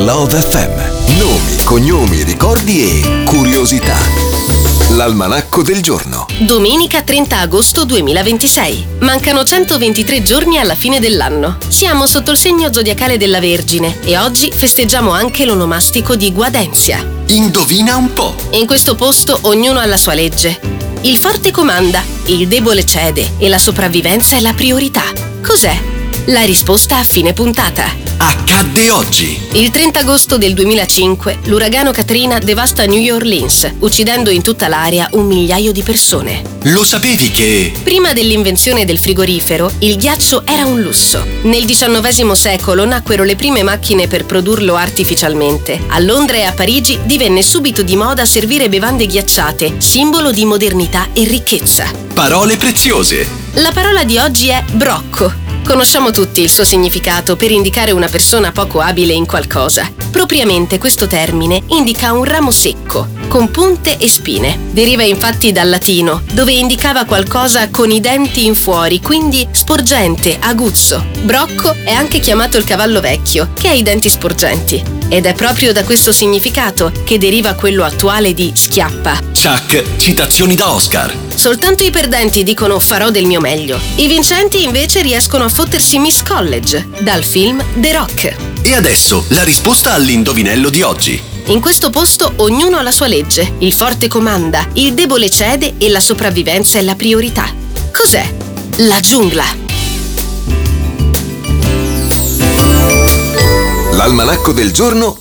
Love FM. Nomi, cognomi, ricordi e curiosità. L'almanacco del giorno. Domenica 30 agosto 2026. Mancano 123 giorni alla fine dell'anno. Siamo sotto il segno zodiacale della Vergine e oggi festeggiamo anche l'onomastico di Guadenzia. Indovina un po'. In questo posto ognuno ha la sua legge. Il forte comanda, il debole cede e la sopravvivenza è la priorità. Cos'è? La risposta a fine puntata. Accadde oggi. Il 30 agosto del 2005 l'uragano Katrina devasta New Orleans, uccidendo in tutta l'area 1 migliaio di persone. Lo sapevi che... Prima dell'invenzione del frigorifero, il ghiaccio era un lusso. Nel XIX secolo nacquero le prime macchine per produrlo artificialmente. A Londra e a Parigi divenne subito di moda servire bevande ghiacciate, simbolo di modernità e ricchezza. Parole preziose. La parola di oggi è brocco. Conosciamo tutti il suo significato per indicare una persona poco abile in qualcosa. Propriamente questo termine indica un ramo secco, con punte e spine. Deriva infatti dal latino, dove indicava qualcosa con i denti in fuori, quindi sporgente, aguzzo. Brocco è anche chiamato il cavallo vecchio, che ha i denti sporgenti. Ed è proprio da questo significato che deriva quello attuale di schiappa. Chuck, citazioni da Oscar. Soltanto i perdenti dicono farò del mio meglio. I vincenti invece riescono a fottersi Miss College, dal film The Rock. E adesso la risposta all'indovinello di oggi. In questo posto ognuno ha la sua legge. Il forte comanda, il debole cede e la sopravvivenza è la priorità. Cos'è? La giungla. L'almanacco del giorno